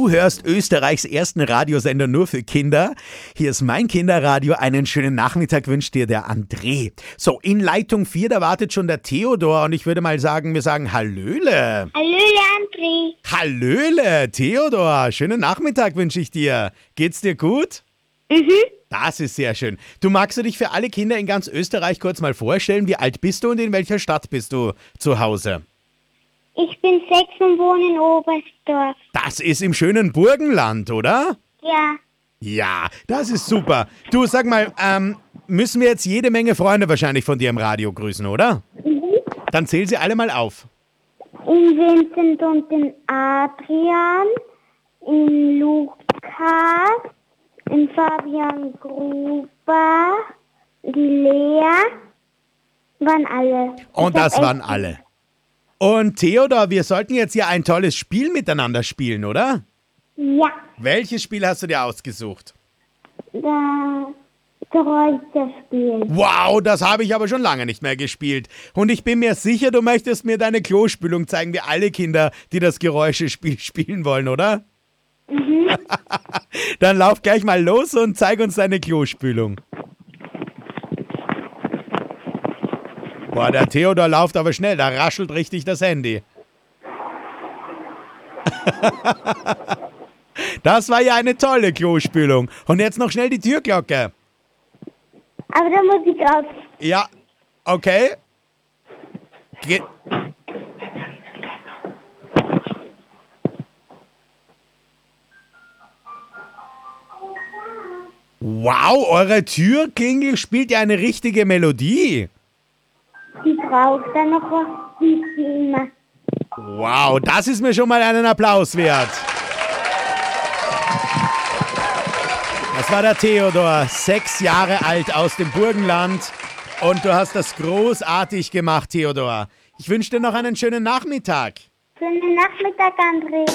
Du hörst Österreichs ersten Radiosender nur für Kinder. Hier ist mein Kinderradio. Einen schönen Nachmittag wünscht dir der André. So, in Leitung 4, da wartet schon der Theodor und ich würde mal sagen, wir sagen Hallöle. Hallöle, André. Hallöle, Theodor. Schönen Nachmittag wünsche ich dir. Geht's dir gut? Mhm. Das ist sehr schön. Du, magst du dich für alle Kinder in ganz Österreich kurz mal vorstellen? Wie alt bist du und in welcher Stadt bist du zu Hause? Ich bin 6 und wohne in Oberstdorf. Das ist im schönen Burgenland, oder? Ja. Ja, das ist super. Du, sag mal, müssen wir jetzt jede Menge Freunde wahrscheinlich von dir im Radio grüßen, oder? Mhm. Dann zähl sie alle mal auf. In Vincent und den Adrian, in Lukas, in Fabian Gruber, die Lea, waren alle. Und das waren alle. Und Theodor, wir sollten jetzt hier ein tolles Spiel miteinander spielen, oder? Ja, Welches Spiel hast du dir ausgesucht? das Geräuschespiel. Wow, das habe ich aber schon lange nicht mehr gespielt. Und ich bin mir sicher, du möchtest mir deine Klospülung zeigen, wie alle Kinder, die das Geräuschespiel spielen wollen, oder? Mhm. Dann lauf gleich mal los und zeig uns deine Klospülung. Boah, der Theodor läuft aber schnell, da raschelt richtig das Handy. Das war ja eine tolle Klospülung. Und jetzt noch schnell die Türglocke. Aber da muss ich auf. Ja, okay. Wow, eure Türklingel spielt ja eine richtige Melodie. Die braucht dann noch was, wie immer. Wow, das ist mir schon mal einen Applaus wert. Das war der Theodor, 6 Jahre alt aus dem Burgenland. Und du hast das großartig gemacht, Theodor. Ich wünsche dir noch einen schönen Nachmittag. Schönen Nachmittag, André.